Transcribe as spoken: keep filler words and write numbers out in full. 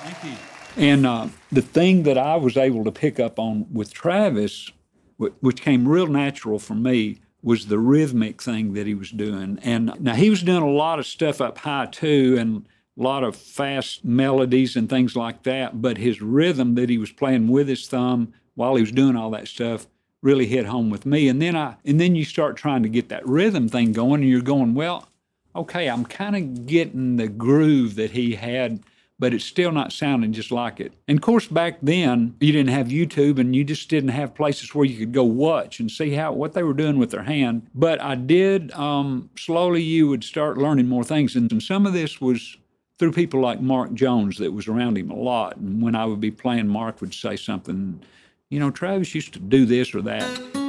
Thank you. And uh, the thing that I was able to pick up on with Travis, wh- which came real natural for me, was the rhythmic thing that he was doing. And now he was doing a lot of stuff up high too, and a lot of fast melodies and things like that. But his rhythm that he was playing with his thumb while he was doing all that stuff really hit home with me. And then I, and then you start trying to get that rhythm thing going, and you're going, well, okay, I'm kind of getting the groove that he had, but it's still not sounding just like it. And of course, back then, you didn't have YouTube and you just didn't have places where you could go watch and see how what they were doing with their hand. But I did, um, slowly you would start learning more things. And, and some of this was through people like Mark Jones that was around him a lot. And when I would be playing, Mark would say something, you know, Travis used to do this or that.